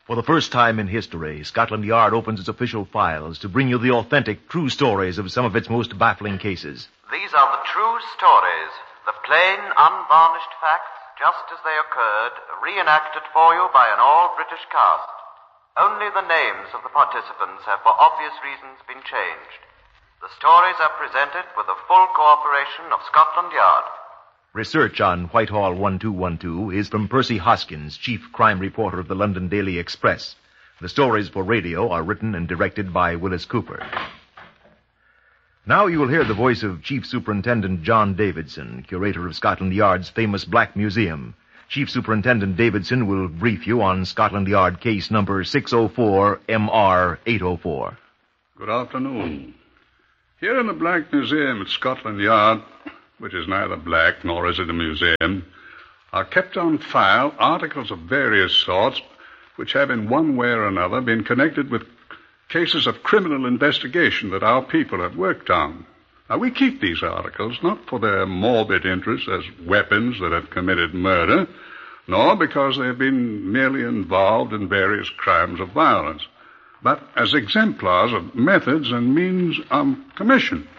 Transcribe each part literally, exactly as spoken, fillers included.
For the first time in history, Scotland Yard opens its official files to bring you the authentic, true stories of some of its most baffling cases. These are the true stories, the plain, unvarnished facts, just as they occurred, reenacted for you by an all-British cast. Only the names of the participants have, for obvious reasons, been changed. The stories are presented with the full cooperation of Scotland Yard. Research on Whitehall one two one two is from Percy Hoskins, chief crime reporter of the London Daily Express. The stories for radio are written and directed by Willis Cooper. Now you will hear the voice of Chief Superintendent John Davidson, curator of Scotland Yard's famous Black Museum. Chief Superintendent Davidson will brief you on Scotland Yard case number six oh four M R eight oh four. Good afternoon. Here in the Black Museum at Scotland Yard, which is neither black nor is it a museum, are kept on file articles of various sorts which have in one way or another been connected with cases of criminal investigation that our people have worked on. Now, we keep these articles not for their morbid interest as weapons that have committed murder, nor because they have been merely involved in various crimes of violence, but as exemplars of methods and means of commission.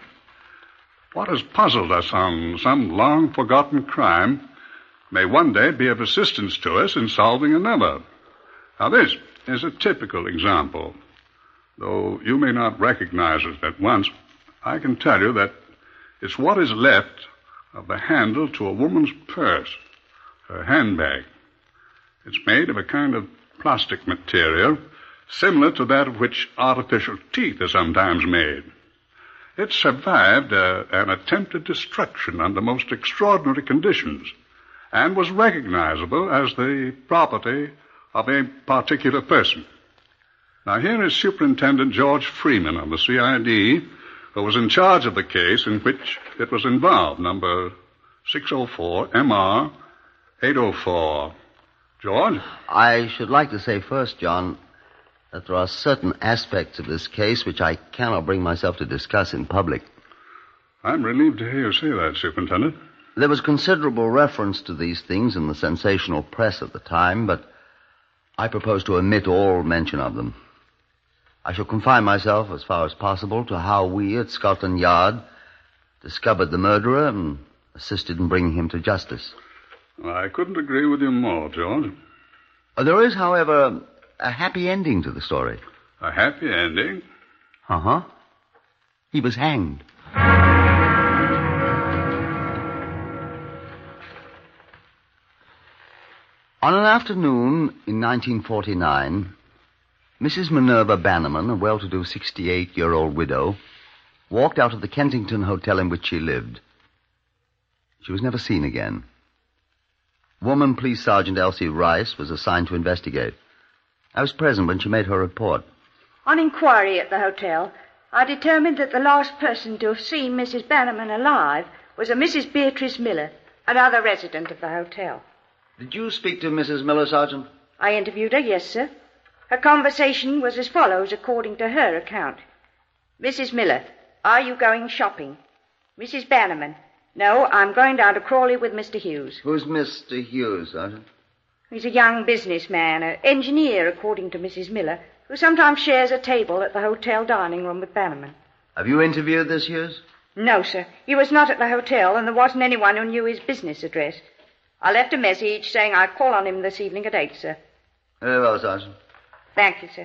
What has puzzled us on some long-forgotten crime may one day be of assistance to us in solving another. Now, this is a typical example. Though you may not recognize it at once, I can tell you that it's what is left of the handle to a woman's purse, her handbag. It's made of a kind of plastic material similar to that of which artificial teeth are sometimes made. It survived uh, an attempted destruction under most extraordinary conditions and was recognizable as the property of a particular person. Now, here is Superintendent George Freeman of the C I D, who was in charge of the case in which it was involved, number six oh four M R eight oh four. George? I should like to say first, John, that there are certain aspects of this case which I cannot bring myself to discuss in public. I'm relieved to hear you say that, Superintendent. There was considerable reference to these things in the sensational press at the time, but I propose to omit all mention of them. I shall confine myself, as far as possible, to how we at Scotland Yard discovered the murderer and assisted in bringing him to justice. Well, I couldn't agree with you more, George. Uh, there is, however, a happy ending to the story. A happy ending? Uh-huh. He was hanged. On an afternoon in nineteen forty-nine, Missus Minerva Bannerman, a well-to-do sixty-eight-year-old widow, walked out of the Kensington hotel in which she lived. She was never seen again. Woman Police Sergeant Elsie Rice was assigned to investigate. I was present when she made her report. On inquiry at the hotel, I determined that the last person to have seen Missus Bannerman alive was a Missus Beatrice Miller, another resident of the hotel. Did you speak to Missus Miller, Sergeant? I interviewed her, yes, sir. Her conversation was as follows, according to her account. Missus Miller, are you going shopping? Missus Bannerman, no, I'm going down to Crawley with Mister Hughes. Who's Mister Hughes, Sergeant? He's a young businessman, an engineer, according to Missus Miller, who sometimes shares a table at the hotel dining room with Bannerman. Have you interviewed this Hughes? No, sir. He was not at the hotel, and there wasn't anyone who knew his business address. I left a message saying I'd call on him this evening at eight, sir. Very well, Sergeant. Thank you, sir.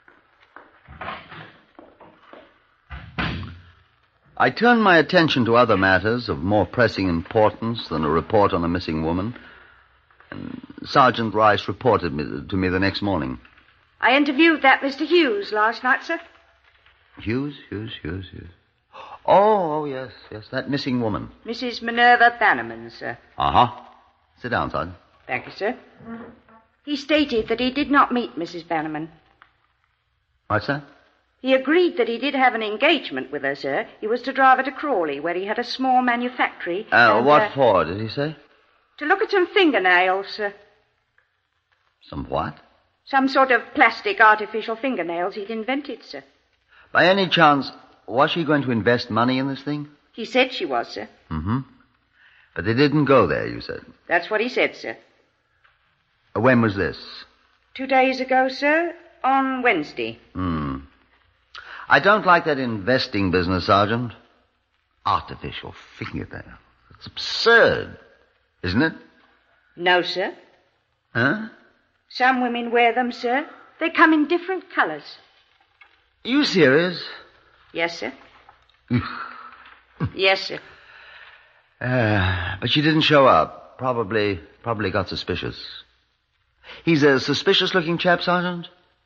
I turned my attention to other matters of more pressing importance than a report on a missing woman, and Sergeant Rice reported me, to me the next morning. I interviewed that Mister Hughes last night, sir. Hughes, Hughes, Hughes, Hughes. Oh, oh, yes, yes, that missing woman. Missus Minerva Bannerman, sir. Uh-huh. Sit down, Sergeant. Thank you, sir. He stated that he did not meet Missus Bannerman. What's that? He agreed that he did have an engagement with her, sir. He was to drive her to Crawley, where he had a small manufactory. Uh, and, what uh, for, did he say? To look at some fingernails, sir. Some what? Some sort of plastic artificial fingernails he'd invented, sir. By any chance, was she going to invest money in this thing? He said she was, sir. Mm-hmm. But they didn't go there, you said? That's what he said, sir. When was this? Two days ago, sir. On Wednesday. Hmm. I don't like that investing business, Sergeant. Artificial fingernails. It's absurd, isn't it? No, sir. Huh? Some women wear them, sir. They come in different colors. Are you serious? Yes, sir. Yes, sir. Uh, but she didn't show up. Probably, probably got suspicious. He's a suspicious-looking chap, Sergeant?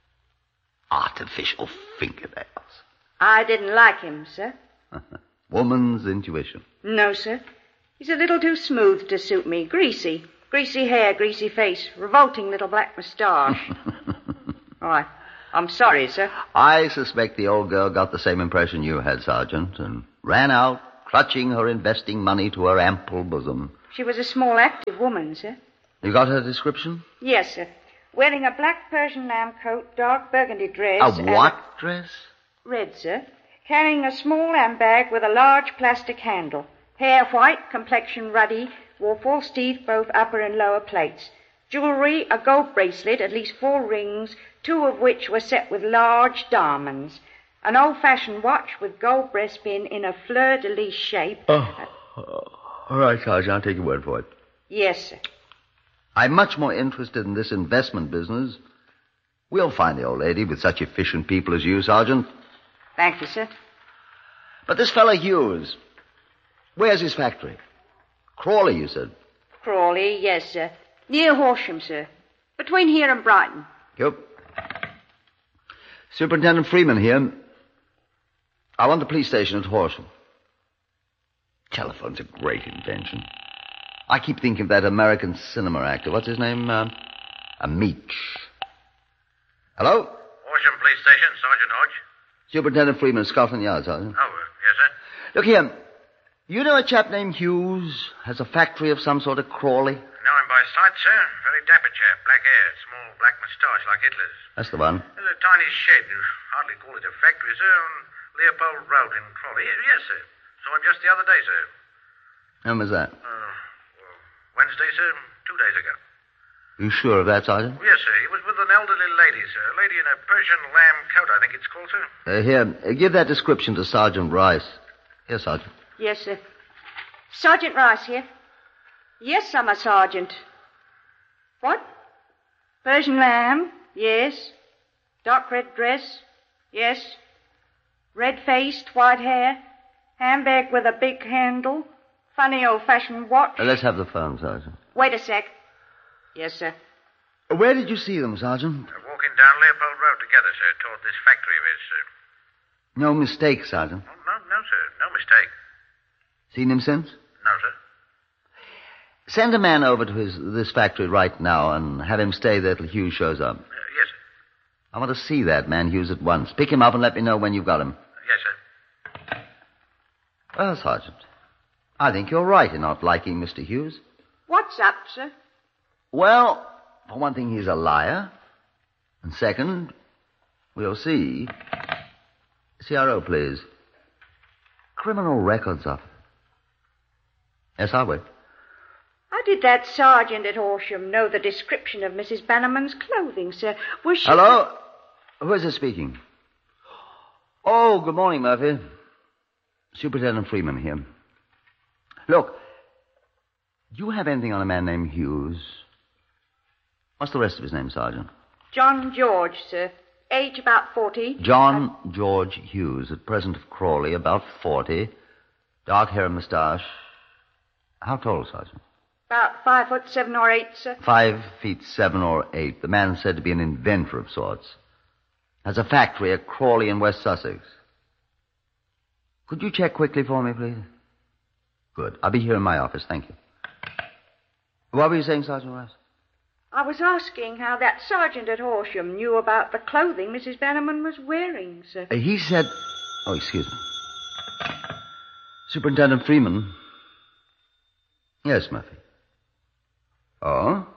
Artificial fingernails. I didn't like him, sir. Woman's intuition. No, sir. He's a little too smooth to suit me. Greasy. Greasy hair, greasy face, revolting little black moustache. All right. I'm sorry, sir. I suspect the old girl got the same impression you had, Sergeant, and ran out, clutching her investing money to her ample bosom. She was a small, active woman, sir. You got her description? Yes, sir. Wearing a black Persian lamb coat, dark burgundy dress. A what and... dress? Red, sir. Carrying a small handbag with a large plastic handle. Hair white, complexion ruddy, wore false teeth, both upper and lower plates. Jewelry, a gold bracelet, at least four rings, two of which were set with large diamonds. An old-fashioned watch with gold breastpin in a fleur-de-lis shape. Oh, oh, all right, Sergeant, I'll take your word for it. Yes, sir. I'm much more interested in this investment business. We'll find the old lady with such efficient people as you, Sergeant. Thank you, sir. But this fellow Hughes, where's his factory? Crawley, you said. Crawley, yes, sir. Near Horsham, sir. Between here and Brighton. Yep. Superintendent Freeman here. I want the police station at Horsham. Telephone's a great invention. I keep thinking of that American cinema actor. What's his name? Uh, Ameech. Hello? Horsham Police Station, Sergeant Hodge. Superintendent Freeman, Scotland Yard, Sergeant. Oh, uh, yes, sir. Look here. You know a chap named Hughes has a factory of some sort of Crawley? Know him by sight, sir. Very dapper chap. Black hair, small black moustache like Hitler's. That's the one. There's a tiny shed. You hardly call it a factory, sir, on Leopold Road in Crawley. Yes, sir. Saw him just the other day, sir. When was that? Uh, well, Wednesday, sir. Two days ago. You sure of that, Sergeant? Yes, sir. He was with an elderly lady, sir. A lady in a Persian lamb coat, I think it's called, sir. Uh, here, uh, give that description to Sergeant Rice. Here, Sergeant. Yes, sir. Sergeant Rice here. Yes, I'm a sergeant. What? Persian lamb? Yes. Dark red dress? Yes. Red-faced, white hair? Handbag with a big handle? Funny old-fashioned watch? Uh, let's have the phone, Sergeant. Wait a sec. Yes, sir. Uh, where did you see them, Sergeant? They're walking down Leopold Road together, sir, toward this factory of his, sir. No mistake, Sergeant. Oh, no, no, sir. No mistake. Seen him since? No, sir. Send a man over to his this factory right now and have him stay there till Hughes shows up. Uh, yes, sir. I want to see that man Hughes at once. Pick him up and let me know when you've got him. Uh, yes, sir. Well, Sergeant, I think you're right in not liking Mister Hughes. What's up, sir? Well, for one thing, he's a liar. And second, we'll see. C R O, please. Criminal records officer. Yes, I will. How did that sergeant at Horsham know the description of Missus Bannerman's clothing, sir? Was she... Hello? Who is this speaking? Oh, good morning, Murphy. Superintendent Freeman here. Look, do you have anything on a man named Hughes? What's the rest of his name, Sergeant? John George, sir. Age about forty. John George Hughes, at present of Crawley, about forty. Dark hair and moustache. How tall, Sergeant? About five foot seven or eight, sir. Five feet seven or eight. The man said to be an inventor of sorts. Has a factory at Crawley in West Sussex. Could you check quickly for me, please? Good. I'll be here in my office. Thank you. What were you saying, Sergeant Rice? I was asking how that sergeant at Horsham knew about the clothing Missus Bannerman was wearing, sir. Uh, he said... Oh, excuse me. Superintendent Freeman. Yes, Murphy. Oh?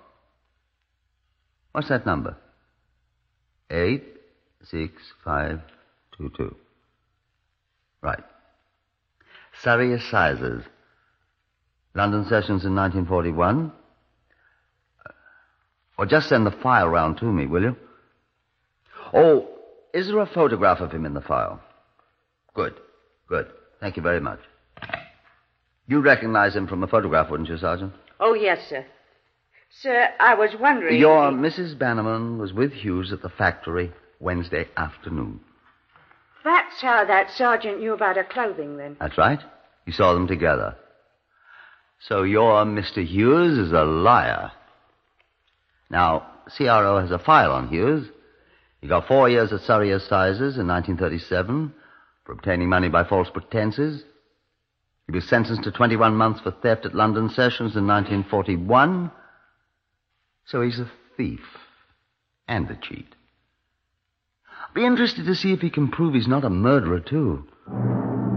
What's that number? Eight, six, five, two, two. Right. Surrey Assizes. London Sessions in nineteen forty-one. Or just send the file round to me, will you? Oh, is there a photograph of him in the file? Good, good. Thank you very much. You recognize him from the photograph, wouldn't you, Sergeant? Oh, yes, sir. Sir, I was wondering... Your if... Missus Bannerman was with Hughes at the factory Wednesday afternoon. That's how that sergeant knew about her clothing, then. That's right. You saw them together. So your Mister Hughes is a liar. Now, C R O has a file on Hughes. He got four years at Surrey Assizes in nineteen thirty-seven for obtaining money by false pretenses. He was sentenced to twenty-one months for theft at London Sessions in nineteen forty-one. So he's a thief and a cheat. Be interested to see if he can prove he's not a murderer, too.